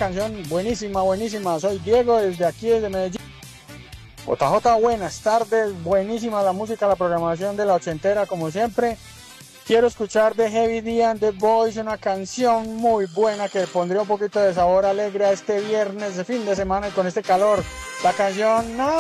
canción buenísima, buenísima. Soy Diego desde aquí, desde Medellín. JJ, buenas tardes, buenísima la música, la programación de la ochentera como siempre. Quiero escuchar de Heavy D and the Boys, una canción muy buena que pondría un poquito de sabor alegre a este viernes de fin de semana y con este calor. La canción